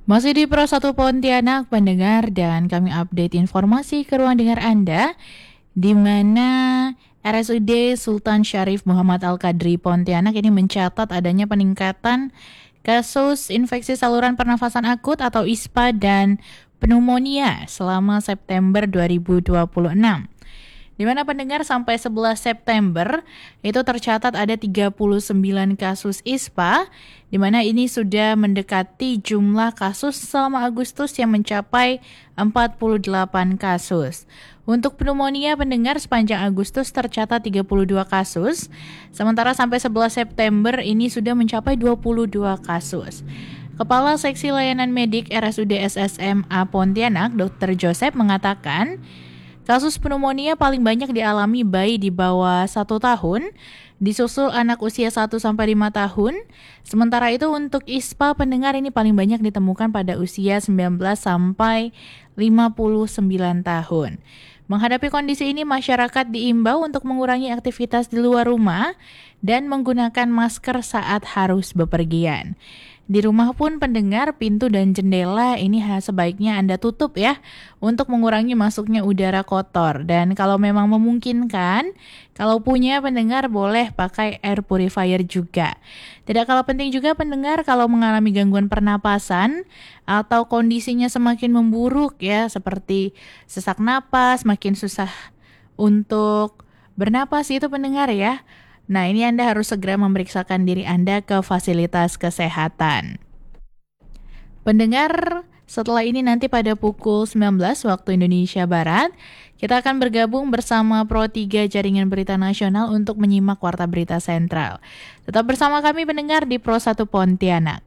Masih di Pro 1 Pontianak, pendengar, dan kami update informasi ke ruang dengar Anda, di mana RSUD Sultan Syarif Muhammad Al-Qadri Pontianak ini mencatat adanya peningkatan kasus infeksi saluran pernafasan akut atau ISPA dan pneumonia selama September 2026. Di mana pendengar sampai 11 September itu tercatat ada 39 kasus ISPA, di mana ini sudah mendekati jumlah kasus selama Agustus yang mencapai 48 kasus. Untuk pneumonia pendengar sepanjang Agustus tercatat 32 kasus, sementara sampai 11 September ini sudah mencapai 22 kasus. Kepala Seksi Layanan Medik RSUD SSMA Pontianak, Dr. Joseph mengatakan, kasus pneumonia paling banyak dialami bayi di bawah 1 tahun, disusul anak usia 1-5 tahun. Sementara itu untuk ISPA pendengar ini paling banyak ditemukan pada usia 19-59 tahun. Menghadapi kondisi ini, masyarakat diimbau untuk mengurangi aktivitas di luar rumah dan menggunakan masker saat harus bepergian. Di rumah pun pendengar, pintu dan jendela ini sebaiknya Anda tutup ya, untuk mengurangi masuknya udara kotor. Dan kalau memang memungkinkan, kalau punya pendengar boleh pakai air purifier juga. Tidak kalah penting juga pendengar kalau mengalami gangguan pernapasan atau kondisinya semakin memburuk ya, seperti sesak napas, makin susah untuk bernapas itu pendengar ya. Nah, ini Anda harus segera memeriksakan diri Anda ke fasilitas kesehatan. Pendengar, setelah ini nanti pada pukul 19 waktu Indonesia Barat, kita akan bergabung bersama Pro 3 Jaringan Berita Nasional untuk menyimak Warta Berita Sentral. Tetap bersama kami pendengar di Pro 1 Pontianak.